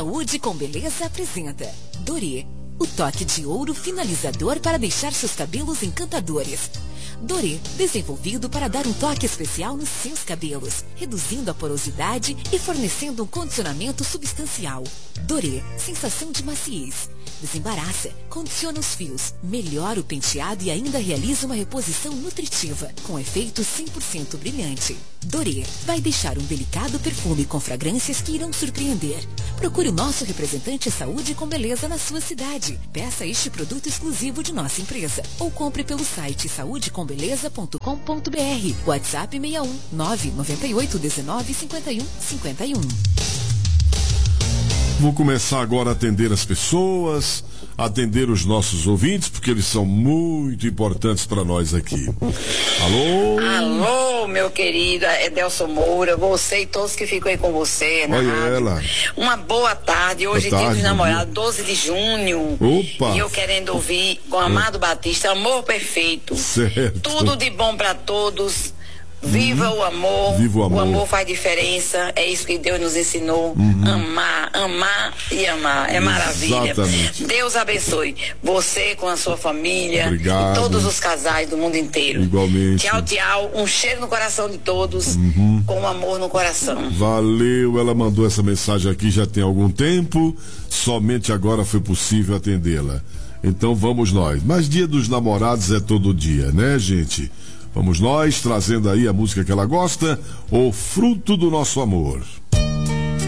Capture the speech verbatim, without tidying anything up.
Saúde com Beleza apresenta Dorê, o toque de ouro finalizador para deixar seus cabelos encantadores. Dorê, desenvolvido para dar um toque especial nos seus cabelos, reduzindo a porosidade e fornecendo um condicionamento substancial. Dorê, sensação de maciez. Desembaraça, condiciona os fios, melhora o penteado e ainda realiza uma reposição nutritiva, com efeito cem por cento brilhante. Dorê vai deixar um delicado perfume com fragrâncias que irão surpreender. Procure o nosso representante Saúde com Beleza na sua cidade. Peça este produto exclusivo de nossa empresa ou compre pelo site saúde com beleza ponto com ponto br. WhatsApp seis um nove nove oito um nove cinco um cinco um. Vou começar agora a atender as pessoas, atender os nossos ouvintes, porque eles são muito importantes para nós aqui. Alô? Alô, meu querido Edelson Moura, você e todos que ficam aí com você na Olha rádio. ela. Uma boa tarde, hoje Boa é dia tarde, dos namorados, doze de junho. Opa! E eu querendo ouvir com Amado Batista, Amor Perfeito. Certo. Tudo de bom para todos. Viva uhum. o amor. Viva o amor. O amor faz diferença. É isso que Deus nos ensinou. Uhum. Amar, amar e amar. É maravilha. Exatamente. Deus abençoe você com a sua família. Obrigado. E todos os casais do mundo inteiro. Igualmente. Tchau, tchau. Um cheiro no coração de todos. Uhum. Com amor no coração. Valeu. Ela mandou essa mensagem aqui já tem algum tempo. Somente agora foi possível atendê-la. Então vamos nós. Mas Dia dos Namorados é todo dia, né, gente? Vamos nós, trazendo aí a música que ela gosta, O Fruto do Nosso Amor.